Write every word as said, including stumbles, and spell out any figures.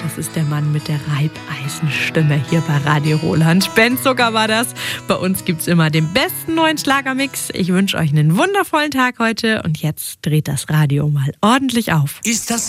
Das ist der Mann mit der Reibeisenstimme hier bei Radio Roland. Ben Zucker war das. Bei uns gibt's immer den besten neuen Schlagermix. Ich wünsche euch einen wundervollen Tag heute und jetzt dreht das Radio mal ordentlich auf. Ist das